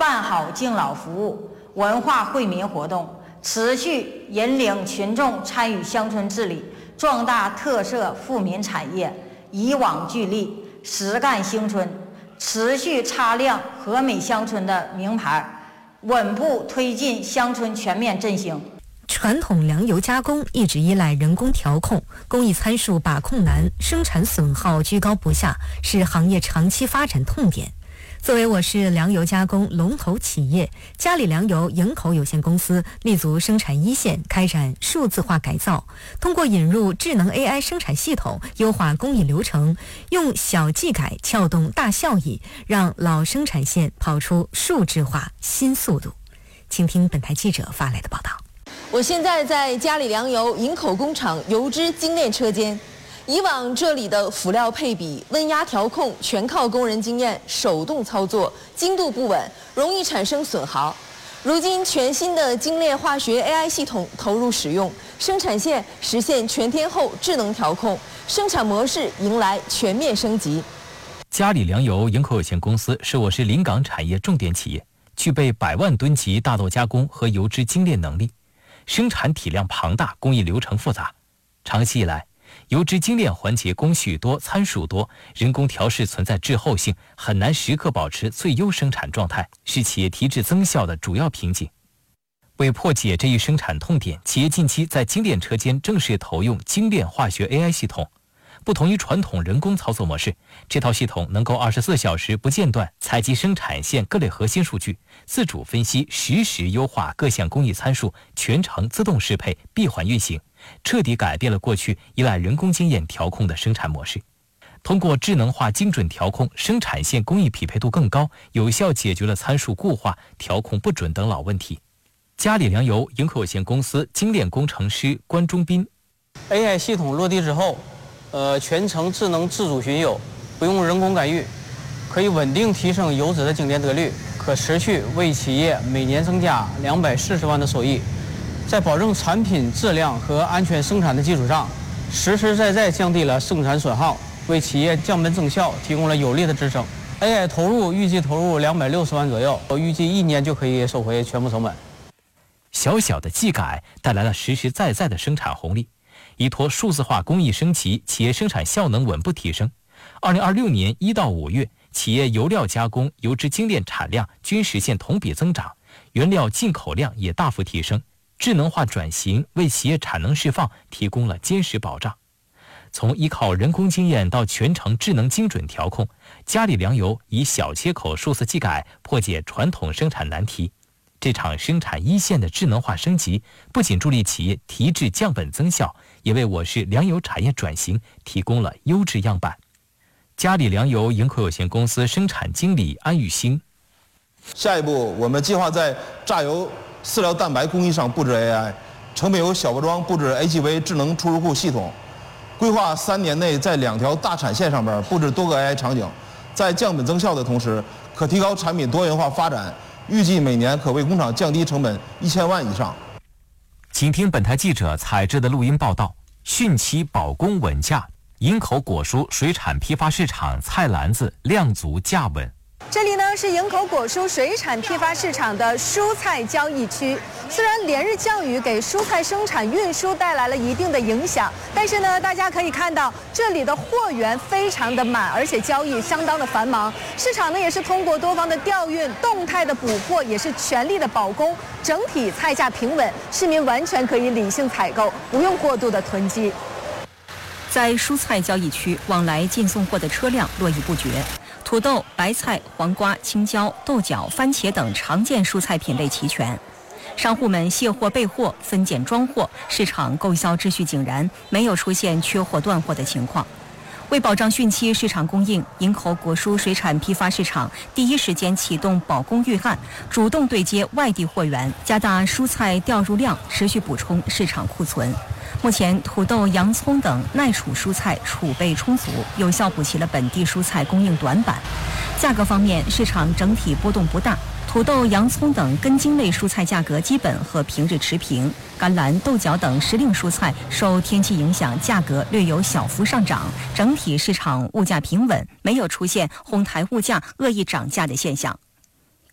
办好敬老服务、文化惠民活动，持续引领群众参与乡村治理，壮大特色富民产业，以网聚力，实干兴村，持续擦亮和美乡村的名牌，稳步推进乡村全面振兴。 传统粮油加工一直依赖人工调控，工艺参数把控难，生产损耗居高不下，是行业长期发展痛点。作为我市粮油加工龙头企业，嘉里粮油营口有限公司立足生产一线，开展数字化改造，通过引入智能 AI 生产系统，优化工艺流程，用小技改撬动大效益，让老生产线跑出数字化新速度。请听本台记者发来的报道。 我现在在嘉里粮油营口工厂油脂精炼车间。以往这里的辅料配比、温压调控全靠工人经验手动操作，精度不稳，容易产生损耗。如今全新的精炼化学 AI 系统投入使用，生产线实现全天候智能调控，生产模式迎来全面升级。 嘉里粮油营口有限公司是我市临港产业重点企业，具备100万吨级大豆加工和油脂精炼能力，生产体量庞大，工艺流程复杂。长期以来，油脂精炼环节工序多、参数多，人工调试存在滞后性，很难时刻保持最优生产状态，是企业提质增效的主要瓶颈。为破解这一生产痛点，企业近期在精炼车间正式投用精炼化学 AI 系统。不同于传统人工操作模式，这套系统能够24小时不间断采集生产线各类核心数据，自主分析，实时优化各项工艺参数，全程自动适配，闭环运行，彻底改变了过去依赖人工经验调控的生产模式。通过智能化精准调控，生产线工艺匹配度更高，有效解决了参数固化、调控不准等老问题。嘉里粮油营口有限公司精炼工程师关忠斌 ：AI 系统落地之后，全程智能自主巡游，不用人工干预，可以稳定提升油脂的精炼得率，可持续为企业每年增加240万的收益。在保证产品质量和安全生产的基础上，实实在在降低了生产损耗，为企业降本增效提供了有力的支撑。AI 预计投入260万左右，预计1年就可以收回全部成本。 小小的技改带来了实实在在的生产红利。依托数字化工艺升级，企业生产效能稳步提升。2026年1到5月，企业油料加工、油脂精炼产量均实现同比增长，原料进口量也大幅提升。智能化转型为企业产能释放提供了坚实保障。从依靠人工经验到全程智能精准调控，嘉里粮油以小切口数字技改破解传统生产难题。这场生产一线的智能化升级，不仅助力企业提质降本增效，也为我市粮油产业转型提供了优质样板。嘉里粮油营口有限公司生产经理安玉兴： 下一步，我们计划在榨油、饲料蛋白工艺上布置 AI， 成品油小包装布置 AGV 智能出入库系统，规划3年内在2条大产线上边布置多个 AI 场景，在降本增效的同时，可提高产品多元化发展。预计每年可为工厂降低成本1000万以上。 请听本台记者采制的录音报道：汛期保供稳价，营口果蔬水产批发市场菜篮子量足价稳。 这里呢是营口果蔬水产批发市场的蔬菜交易区。虽然连日降雨给蔬菜生产运输带来了一定的影响，但是呢，大家可以看到这里的货源非常的满，而且交易相当的繁忙。市场呢也是通过多方的调运、动态的补货，也是全力的保供，整体菜价平稳，市民完全可以理性采购，不用过度的囤积。 在蔬菜交易区，往来进送货的车辆络绎不绝。土豆、白菜、黄瓜、青椒、豆角、番茄等常见蔬菜品类齐全，商户们卸货备货、分拣装货，市场购销秩序井然，没有出现缺货断货的情况。为保障汛期市场供应，营口果蔬水产批发市场第一时间启动保供预案，主动对接外地货源，加大蔬菜调入量，持续补充市场库存。目前，土豆、洋葱等耐储蔬菜储备充足，有效补齐了本地蔬菜供应短板。价格方面，市场整体波动不大，土豆、洋葱等根茎类蔬菜价格基本和平日持平，甘蓝、豆角等时令蔬菜受天气影响，价格略有小幅上涨，整体市场物价平稳，没有出现哄抬物价、恶意涨价的现象。